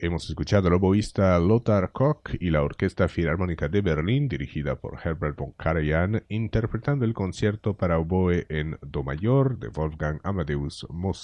Hemos escuchado al oboísta Lothar Koch y la Orquesta Filarmónica de Berlín, dirigida por Herbert von Karajan, interpretando el concierto para oboe en do mayor de Wolfgang Amadeus Mozart.